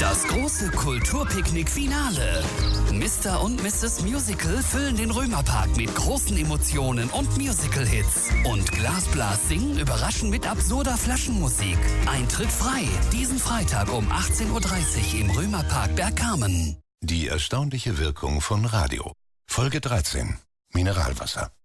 Das große Kulturpicknick-Finale. Mr. und Mrs. Musical füllen den Römerpark mit großen Emotionen und Musical-Hits. Und Glasblas singen überraschen mit absurder Flaschenmusik. Eintritt frei, diesen Freitag um 18:30 Uhr im Römerpark Bergkamen. Die erstaunliche Wirkung von Radio. Folge 13. Mineralwasser.